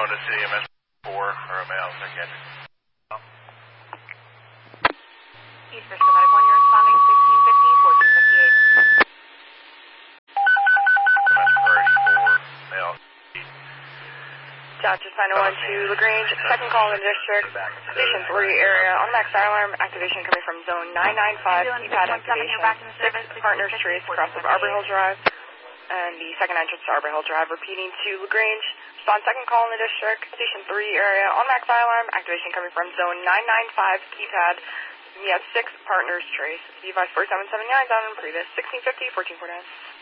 Toronto to CMS 4 or a male, second. East Frisco Medic 1, you're responding 1650, 1458. CMS priority 4, male. Dodge Final 1 to LaGrange, second call in the district, station 3 area, automatic fire alarm, activation coming from zone 995, keypad activation, 6 partners trace across of Arbor Hill Drive, and the second entrance to Arbor Hill Drive, repeating to LaGrange, respond second call in the district, station 3 area, automatic fire alarm, activation coming from zone 995, keypad, we have 6 partners trace, device 4779 down on previous, 1650, 1449.